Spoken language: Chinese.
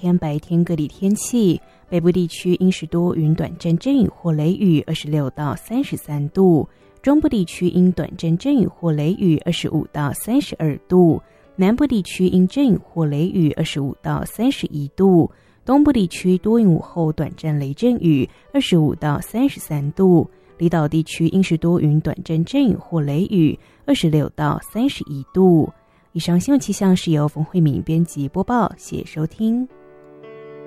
天白天各地天气，北部地区阴时多云短暂阵雨或雷雨26到33度，中部地区因短暂阵雨或雷雨25到32度，南部地区因阵雨或雷雨25到31度，东部地区多云午后短暂雷阵雨25到33度，离岛地区阴时多云短暂阵雨或雷雨26到31度。以上新闻气象是由冯慧敏编辑播报，谢谢收听。